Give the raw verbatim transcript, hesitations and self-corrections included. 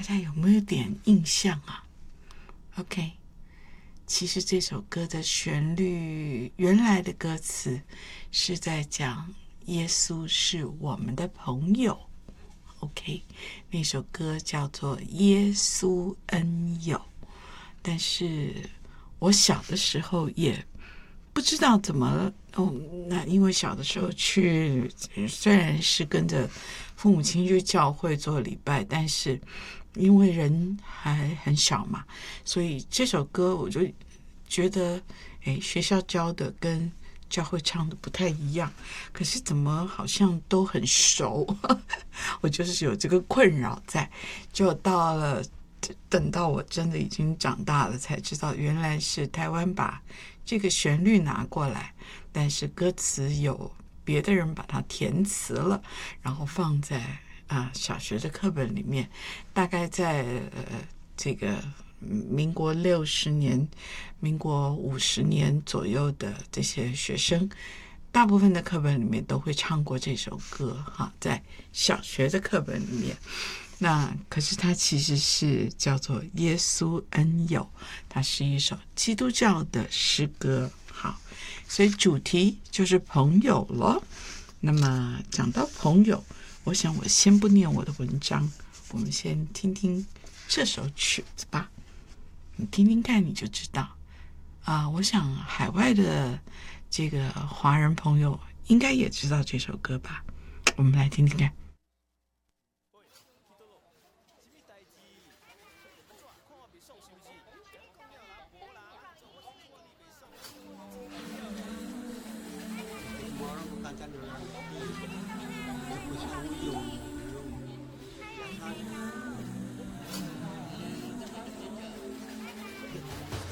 家有没有点印象啊 ？OK， 其实这首歌的旋律原来的歌词是在讲耶稣是我们的朋友。OK， 那首歌叫做《耶稣恩友》，但是我小的时候也不知道怎么哦，那因为小的时候去，虽然是跟着父母亲去教会做礼拜，但是因为人还很小嘛，所以这首歌我就觉得，哎，学校教的跟教会唱的不太一样，可是怎么好像都很熟，我就是有这个困扰在，就到了。等到我真的已经长大了，才知道原来是台湾把这个旋律拿过来，但是歌词有别的人把它填词了，然后放在啊、呃、小学的课本里面。大概在呃这个民国六十年、民国五十年左右的这些学生，大部分的课本里面都会唱过这首歌哈，在小学的课本里面。那可是它其实是叫做耶稣恩友，它是一首基督教的诗歌。好，所以主题就是朋友了。那么讲到朋友，我想我先不念我的文章，我们先听听这首曲子吧。你听听看你就知道啊、呃。我想海外的这个华人朋友应该也知道这首歌吧，我们来听听看。